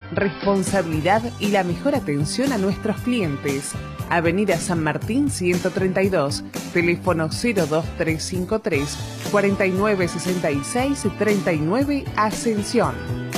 responsabilidad y la mejor atención a nuestros clientes. Avenida San Martín 132, teléfono 02353 4966 39 Ascensión.